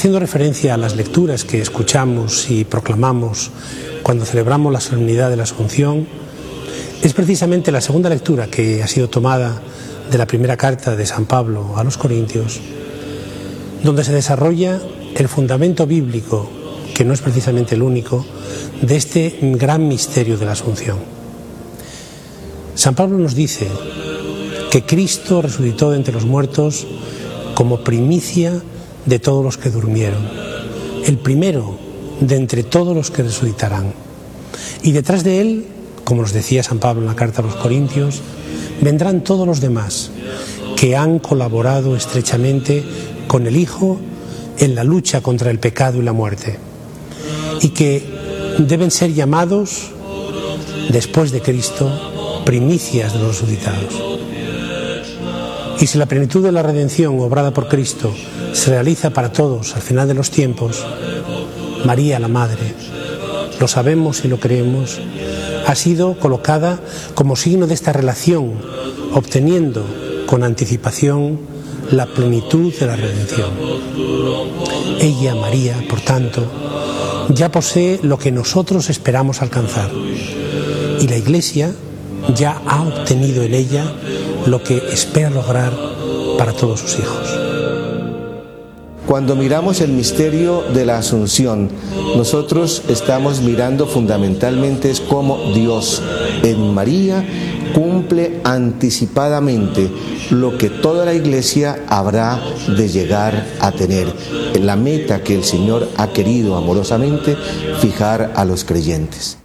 Haciendo referencia a las lecturas que escuchamos y proclamamos cuando celebramos la solemnidad de la Asunción, es precisamente la segunda lectura que ha sido tomada de la primera carta de San Pablo a los Corintios, donde se desarrolla el fundamento bíblico, que no es precisamente el único, de este gran misterio de la Asunción. San Pablo nos dice que Cristo resucitó de entre los muertos como primicia de todos los que durmieron, el primero de entre todos los que resucitarán. Y detrás de él, como nos decía San Pablo en la carta a los Corintios, vendrán todos los demás que han colaborado estrechamente con el Hijo en la lucha contra el pecado y la muerte, y que deben ser llamados, después de Cristo, primicias de los resucitados. Y si la plenitud de la redención obrada por Cristo se realiza para todos al final de los tiempos, María, la Madre, lo sabemos y lo creemos, ha sido colocada como signo de esta relación, obteniendo con anticipación la plenitud de la redención. Ella, María, por tanto, ya posee lo que nosotros esperamos alcanzar, y la Iglesia ya ha obtenido en ella lo que espera lograr para todos sus hijos. Cuando miramos el misterio de la Asunción, nosotros estamos mirando fundamentalmente es cómo Dios en María cumple anticipadamente lo que toda la Iglesia habrá de llegar a tener, la meta que el Señor ha querido amorosamente fijar a los creyentes.